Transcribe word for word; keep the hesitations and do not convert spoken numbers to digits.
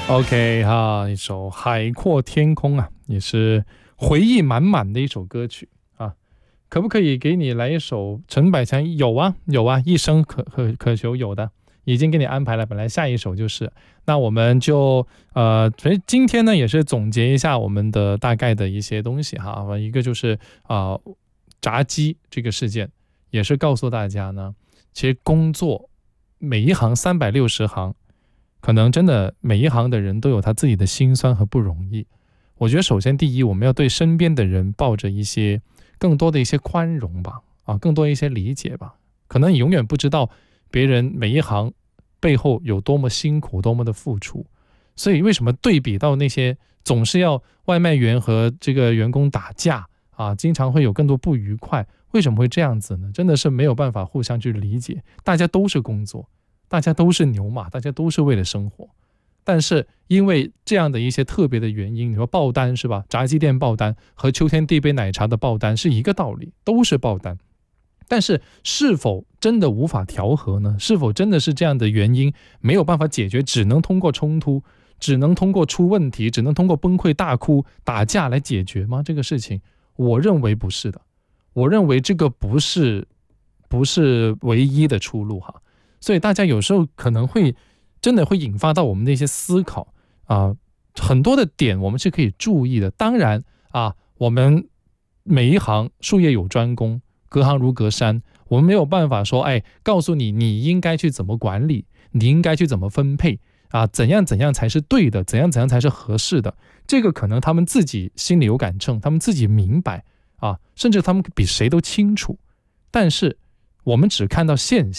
OK 哈，一首《海阔天空》啊，也是回忆满满的一首歌曲啊。可不可以给你来一首陈百强？有啊，有啊，一生可可可求有的，已经给你安排了。本来下一首就是，那我们就呃，所以今天呢也是总结一下我们的大概的一些东西哈。一个就是啊、呃，炸鸡这个事件，也是告诉大家呢，其实工作每一行三百六十行。可能真的每一行的人都有他自己的辛酸和不容易。我觉得首先第一，我们要对身边的人抱着一些更多的一些宽容吧，啊，更多的一些理解吧。可能你永远不知道别人每一行背后有多么辛苦，多么的付出。所以为什么对比到那些总是要外卖员和这个员工打架啊，经常会有更多不愉快，为什么会这样子呢？真的是没有办法互相去理解。大家都是工作，大家都是牛马，大家都是为了生活，但是因为这样的一些特别的原因，你说爆单是吧？炸鸡店爆单和秋天第一杯奶茶的爆单是一个道理，都是爆单。但是是否真的无法调和呢？是否真的是这样的原因没有办法解决，只能通过冲突，只能通过出问题，只能通过崩溃大哭打架来解决吗？这个事情我认为不是的，我认为这个不是不是唯一的出路哈。所以大家有时候可能会真的会引发到我们的一些思考啊，很多的点我们是可以注意的。当然啊，我们每一行术业有专攻，隔行如隔山，我们没有办法说，哎，告诉你你应该去怎么管理，你应该去怎么分配啊，怎样怎样才是对的，怎样怎样才是合适的。这个可能他们自己心里有杆秤，他们自己明白啊，甚至他们比谁都清楚。但是我们只看到现象。